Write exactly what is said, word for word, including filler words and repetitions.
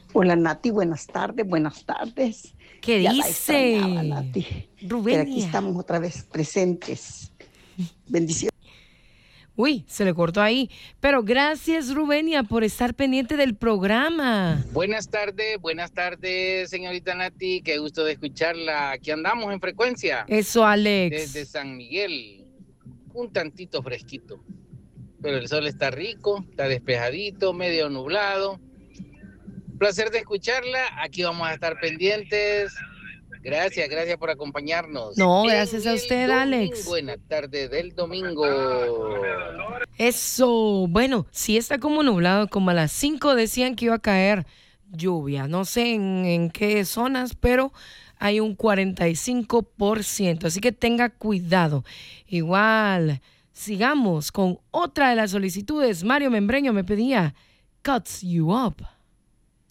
Hola Nati, buenas tardes, buenas tardes. ¿Qué Ya la extrañaba, dice Nati. Pero aquí Rubenia? estamos otra vez presentes. Bendiciones. Uy, se le cortó ahí. Pero gracias, Rubenia, por estar pendiente del programa. Buenas tardes, buenas tardes, señorita Nati. Qué gusto de escucharla. Aquí andamos en frecuencia. Eso, Alex. Desde San Miguel. Un tantito fresquito. Pero el sol está rico, está despejadito, medio nublado. Placer de escucharla. Aquí vamos a estar pendientes. Gracias, gracias por acompañarnos. No, gracias en a el usted, domingo, Alex. en la tarde del domingo. Eso. Bueno, sí está como nublado, como a las cinco decían que iba a caer lluvia. No sé en, en qué zonas, pero hay un cuarenta y cinco por ciento. Así que tenga cuidado. Igual, sigamos con otra de las solicitudes. Mario Membreño me pedía Cuts You Up.